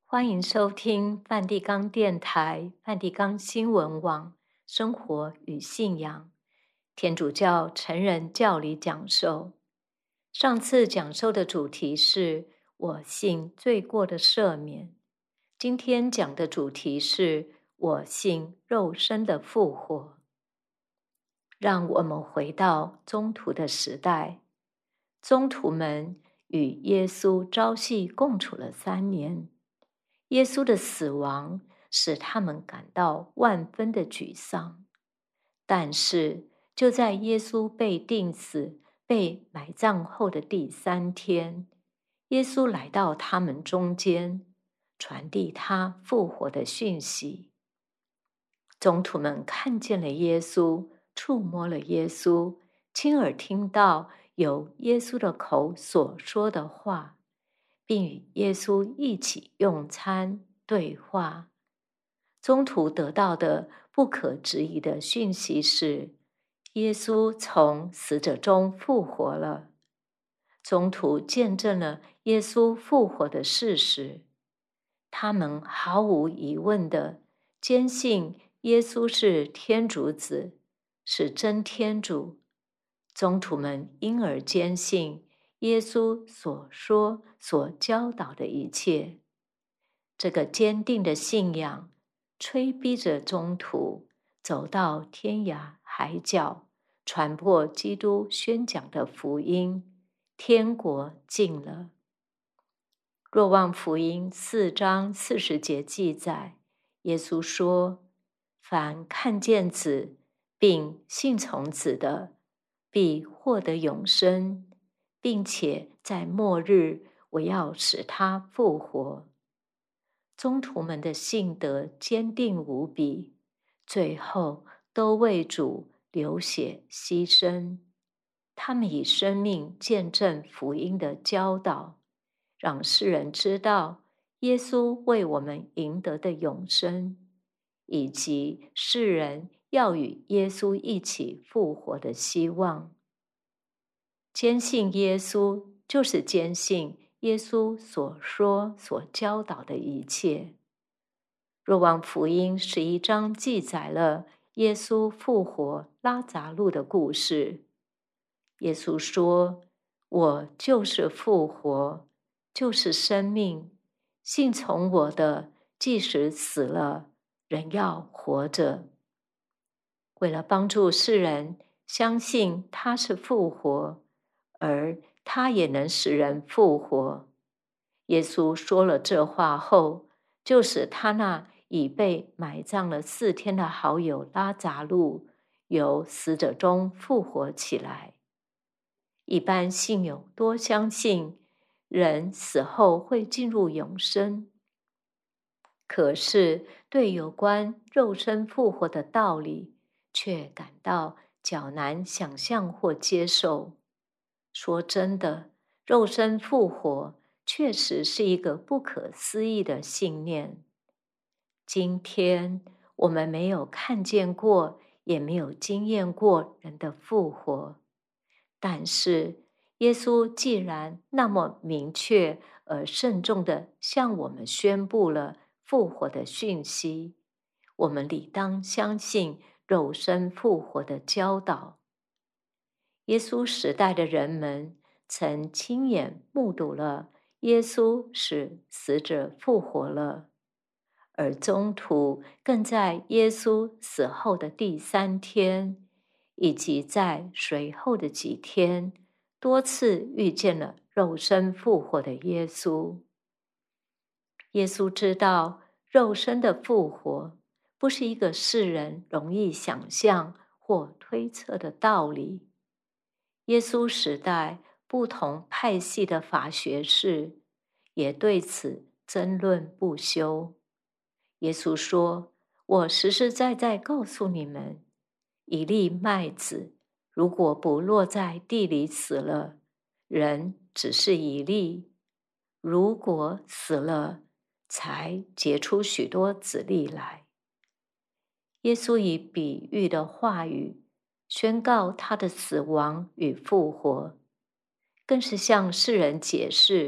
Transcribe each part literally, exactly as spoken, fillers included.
欢迎收听梵蒂冈电台、梵蒂冈新闻网生活与信仰天主教成人教理讲授。上次讲授的主题是我信罪过的赦免，今天讲的主题是我信肉身的复活。让我们回到宗徒的时代，宗徒们与耶稣朝夕共处了三年。耶稣的死亡使他们感到万分的沮丧，但是就在耶稣被钉死、被埋葬后的第三天，耶稣来到他们中间，传递他复活的讯息。宗徒们看见了耶稣，触摸了耶稣，亲耳听到由耶稣的口所说的话，并与耶稣一起用餐对话。宗徒得到的不可质疑的讯息是，耶稣从死者中复活了。宗徒见证了耶稣复活的事实，他们毫无疑问地坚信耶稣是天主子，是真天主。宗徒们因而坚信耶稣所说、所教导的一切。这个坚定的信仰催逼着宗徒走到天涯海角，传播基督宣讲的福音，天国近了。若望福音四章四十节记载，耶稣说：凡看见子并信从子的，必获得永生，并且在末日我要使他复活。宗徒们的信德坚定无比，最后都为主流血牺牲。他们以生命见证福音的教导，让世人知道耶稣为我们赢得的永生，以及世人要与耶稣一起复活的希望。坚信耶稣，就是坚信耶稣所说、所教导的一切。若望福音十一章记载了耶稣复活拉匝路的故事。耶稣说：我就是复活，就是生命，信从我的，即使死了，仍要活着。为了帮助世人相信他是复活，而他也能使人复活，耶稣说了这话后，就使他那已被埋葬了四天的好友拉匝路由死者中复活起来。一般信友多相信人死后会进入永生，可是对有关肉身复活的道理却感到较难想象或接受。说真的，肉身复活确实是一个不可思议的信念。今天我们没有看见过，也没有经验过人的复活，但是耶稣既然那么明确而慎重地向我们宣布了复活的讯息，我们理当相信肉身复活的教导。耶稣时代的人们曾亲眼目睹了耶稣使死者复活了，而宗徒更在耶稣死后的第三天，以及在随后的几天，多次遇见了肉身复活的耶稣。耶稣知道肉身的复活不是一个世人容易想象或推测的道理。耶稣时代不同派系的法学士也对此争论不休。耶稣说：我实实在在告诉你们，一粒麦子如果不落在地里死了，人只是一粒；如果死了，才结出许多子粒来。耶稣以比喻的话语宣告他的死亡与复活，更是向世人解释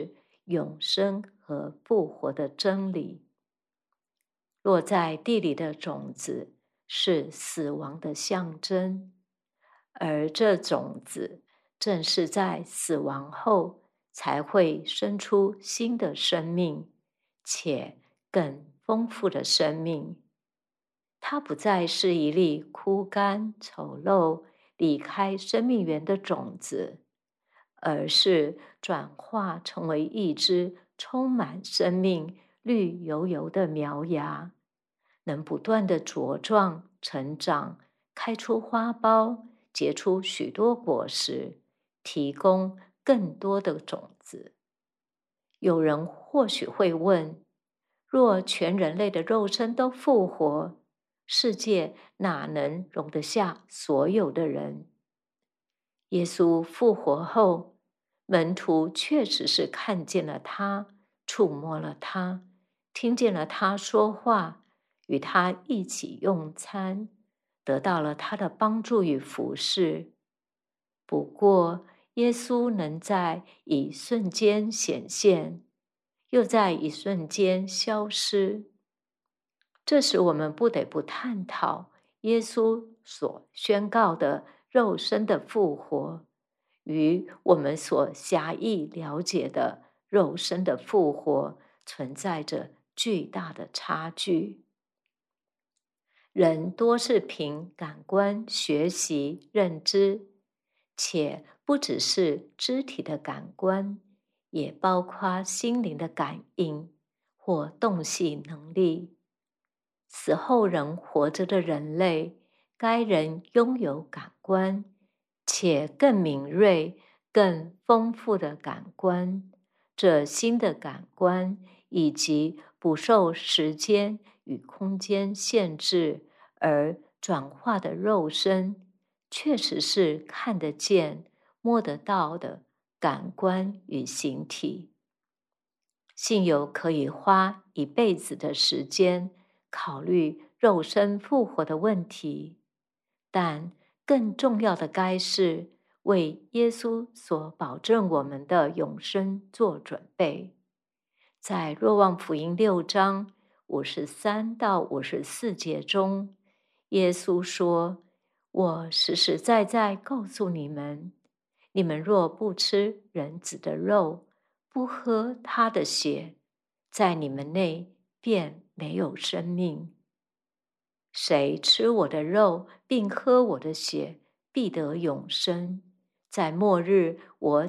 永生和复活的真理。落在地里的种子是死亡的象征，而这种子正是在死亡后才会生出新的生命，且更丰富的生命。它不再是一粒枯干、丑陋、离开生命源的种子，而是转化成为一只充满生命、绿油油的苗芽，能不断的茁壮、成长，开出花苞，结出许多果实，提供更多的种子。有人或许会问，若全人类的肉身都复活，世界哪能容得下所有的人？耶稣复活后，门徒确实是看见了他，触摸了他，听见了他说话，与他一起用餐，得到了他的帮助与服侍。不过，耶稣能在一瞬间显现，又在一瞬间消失。这使我们不得不探讨耶稣所宣告的肉身的复活，与我们所狭义了解的肉身的复活存在着巨大的差距。人多是凭感官学习认知，且不只是肢体的感官，也包括心灵的感应或洞悉能力。死后仍活着的人类，该人拥有感官，且更敏锐、更丰富的感官。这新的感官以及不受时间与空间限制而转化的肉身，确实是看得见、摸得到的感官与形体。信友可以花一辈子的时间考虑肉身复活的问题，但更重要的该是为耶稣所保证我们的永生做准备。在若望福音六章五十三到五十四节中，耶稣说：“我实实在在告诉你们，你们若不吃人子的肉，不喝他的血，在你们内便没有生命。谁吃我的肉，并喝我的血，必得永生。在末日，我